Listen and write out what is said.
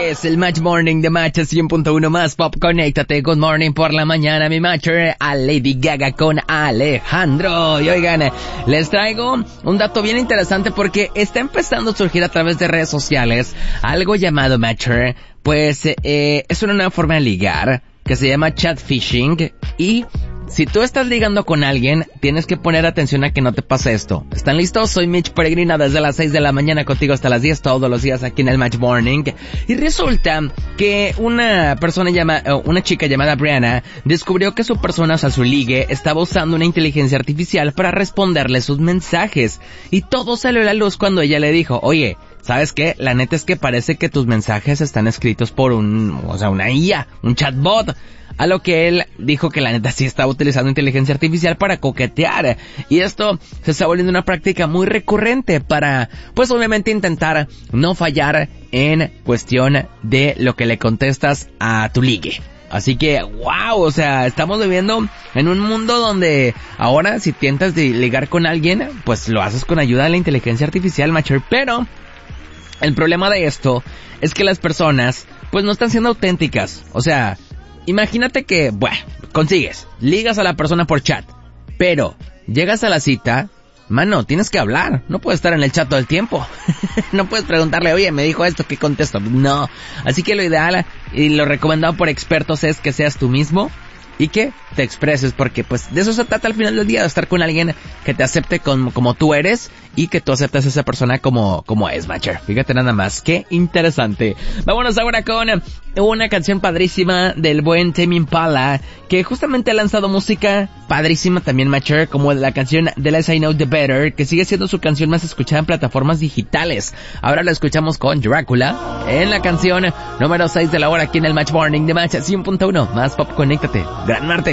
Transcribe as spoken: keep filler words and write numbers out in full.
Es el Match Morning de Match cien punto uno más Pop. Conéctate, good morning por la mañana, mi matcher, a Lady Gaga con Alejandro. Y oigan, les traigo un dato bien interesante porque está empezando a surgir a través de redes sociales algo llamado matcher. Pues eh, es una nueva forma de ligar que se llama catfishing. Y si tú estás ligando con alguien, tienes que poner atención a que no te pase esto. ¿Están listos? Soy Mitch Peregrina desde las seis de la mañana contigo hasta las diez todos los días aquí en el Match Morning. Y resulta que una persona llama, una chica llamada Brianna descubrió que su persona, o sea, su ligue, estaba usando una inteligencia artificial para responderle sus mensajes. Y todo salió a la luz cuando ella le dijo, oye, ¿sabes qué? La neta es que parece que tus mensajes están escritos por un, o sea, una I A, un chatbot. A lo que él dijo que la neta sí estaba utilizando inteligencia artificial para coquetear. Y esto se está volviendo una práctica muy recurrente para, pues obviamente intentar no fallar en cuestión de lo que le contestas a tu ligue. Así que, wow, o sea, estamos viviendo en un mundo donde ahora si intentas de ligar con alguien, pues lo haces con ayuda de la inteligencia artificial, macho. Pero el problema de esto es que las personas, pues no están siendo auténticas. O sea, imagínate que, bueno, consigues, ligas a la persona por chat, pero llegas a la cita, mano, tienes que hablar, no puedes estar en el chat todo el tiempo. No puedes preguntarle, oye, me dijo esto, ¿qué contesto? No. Así que lo ideal y lo recomendado por expertos es que seas tú mismo y que te expreses, porque pues de eso se trata al final del día, de estar con alguien que te acepte como, como tú eres y que tú aceptes a esa persona como, como es, matcher. Fíjate nada más, qué interesante. Vámonos ahora con una canción padrísima del buen Tame Impala, que justamente ha lanzado música padrísima también, matcher, como la canción The Less I Know The Better, que sigue siendo su canción más escuchada en plataformas digitales. Ahora la escuchamos con Drácula en la canción número seis de la hora aquí en el Match Morning de Match cien punto uno más Pop. Conéctate. Gran martes.